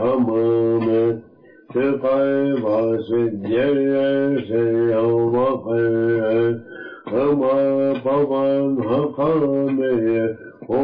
们是开发世界是有我们和我把万和他们